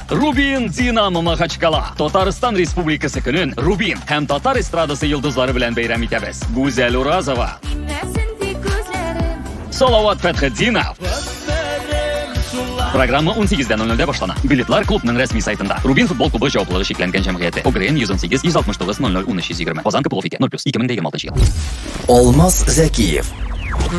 Rubin Dinamo Maxachqal'a. Tatariston Respublikasi kunin Rubin ham Tatar estradasi yulduzlari bilan bayram etamiz. Go'zal Urazova, Salovat Fathidinov. Programma 18:00 boshlanadi. Biletlar klubning rasmiy saytida. Rubin futbol klubi javoblari cheklangan jamiyati. OGRN 118 169 00 1320. Qozon Kapolofika 0+2026 yil. Olmos Zakiyev